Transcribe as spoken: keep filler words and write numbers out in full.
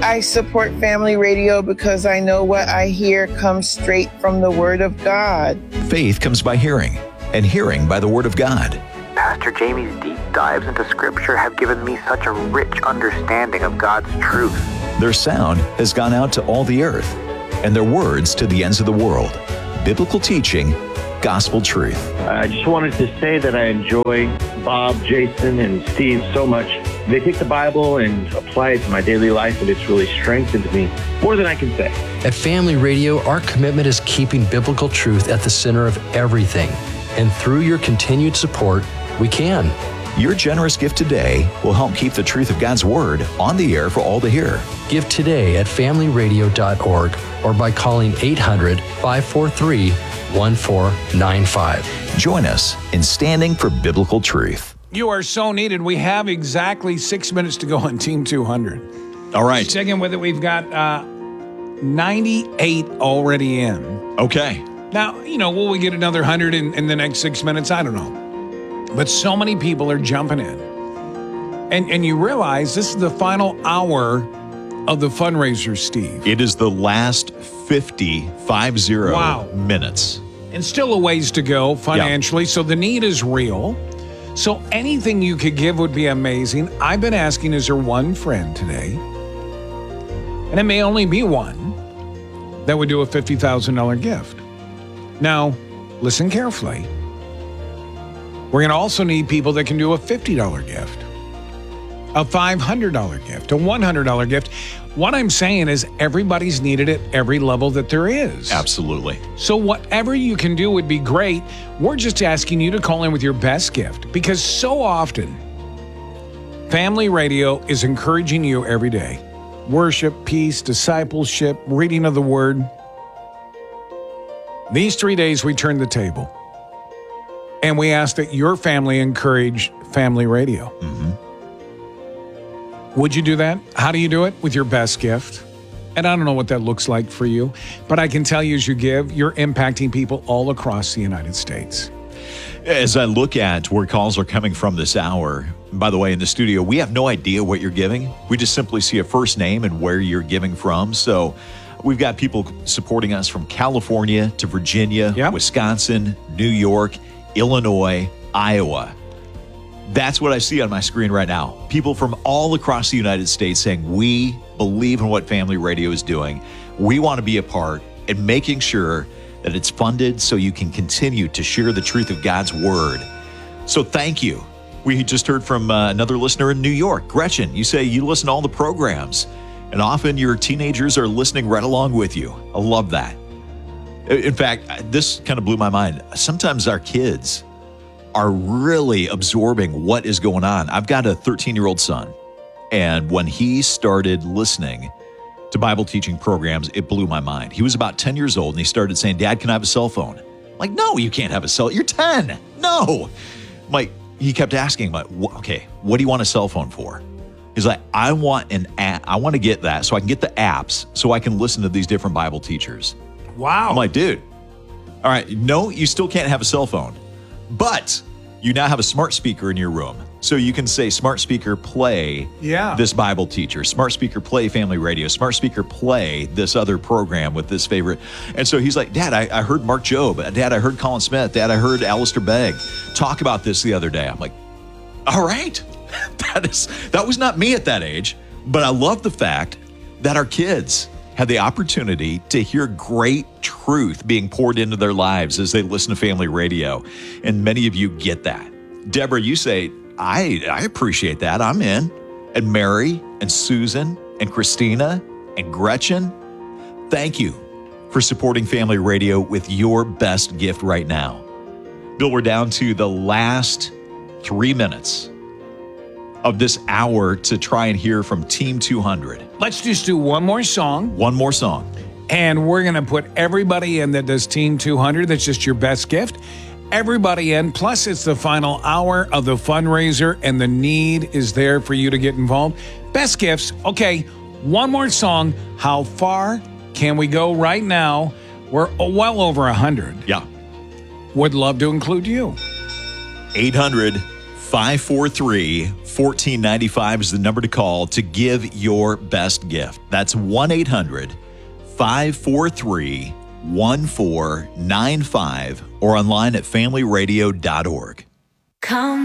I support Family Radio because I know what I hear comes straight from the Word of God. Faith comes by hearing, and hearing by the Word of God. Pastor Jamie's deep dives into Scripture have given me such a rich understanding of God's truth. Their sound has gone out to all the earth, and their words to the ends of the world. Biblical teaching, gospel truth. I just wanted to say that I enjoy Bob, Jason, and Steve so much. They take the Bible and apply it to my daily life, and it's really strengthened me more than I can say. At Family Radio, our commitment is keeping biblical truth at the center of everything. And through your continued support, we can. Your generous gift today will help keep the truth of God's Word on the air for all to hear. Give today at family radio dot org or by calling eight hundred, five four three, one four nine five. Join us in standing for biblical truth. You are so needed. We have exactly six minutes to go on Team two hundred. All right. Sticking with it, we've got uh, ninety-eight already in. Okay. Now, you know, will we get another one hundred in, in the next six minutes? I don't know. But so many people are jumping in. And, and you realize this is the final hour of the fundraiser, Steve. It is the last fifty, five zero wow. minutes. And still a ways to go financially, yeah. So the need is real. So anything you could give would be amazing. I've been asking, is there one friend today, and it may only be one, that would do a fifty thousand dollars gift? Now, listen carefully. We're going to also need people that can do a fifty dollars gift, a five hundred dollars gift, a one hundred dollars gift. What I'm saying is everybody's needed at every level that there is. Absolutely. So whatever you can do would be great. We're just asking you to call in with your best gift, because so often Family Radio is encouraging you every day. Worship, peace, discipleship, reading of the Word. These three days we turn the table and we ask that your family encourage Family Radio. Mm-hmm. Would you do that? How do you do it? With your best gift. And I don't know what that looks like for you, but I can tell you as you give, you're impacting people all across the United States. As I look at where calls are coming from this hour, by the way, in the studio, we have no idea what you're giving. We just simply see a first name and where you're giving from. So we've got people supporting us from California to Virginia, yep. Wisconsin, New York, Illinois, Iowa. That's what I see on my screen right now. People from all across the United States saying, we believe in what Family Radio is doing. We want to be a part in making sure that it's funded so you can continue to share the truth of God's Word. So thank you. We just heard from uh, another listener in New York. Gretchen, you say you listen to all the programs, and often your teenagers are listening right along with you. I love that. In fact, this kind of blew my mind. Sometimes our kids are really absorbing what is going on. I've got a thirteen-year-old son, and when he started listening to Bible teaching programs, it blew my mind. He was about ten years old, and he started saying, Dad, can I have a cell phone? I'm like, no, you can't have a cell. You're ten. No. I'm like, he kept asking, like, okay, what do you want a cell phone for? He's like, I want an app. I want to get that so I can get the apps so I can listen to these different Bible teachers. Wow. I'm like, dude, all right, no, you still can't have a cell phone. But you now have a smart speaker in your room. So you can say, smart speaker, play yeah. this Bible teacher. Smart speaker, play Family Radio. Smart speaker, play this other program with this favorite. And so he's like, Dad, I, I heard Mark Job. Dad, I heard Colin Smith. Dad, I heard Alistair Begg talk about this the other day. I'm like, all right. that is that was not me at that age. But I love the fact that our kids had the opportunity to hear great truth being poured into their lives as they listen to Family Radio. And many of you get that. Deborah, you say, I, I appreciate that. I'm in. And Mary and Susan and Christina and Gretchen, thank you for supporting Family Radio with your best gift right now. Bill, we're down to the last three minutes of this hour to try and hear from Team two hundred. Let's just do one more song. One more song. And we're going to put everybody in that does Team two hundred. That's just your best gift. Everybody in. Plus, it's the final hour of the fundraiser, and the need is there for you to get involved. Best gifts. Okay, one more song. How far can we go right now? We're well over one hundred. Yeah. Would love to include you. eight hundred, five four three, one four nine five is the number to call to give your best gift. That's one eight hundred, five four three, one four nine five or online at family radio dot org. Come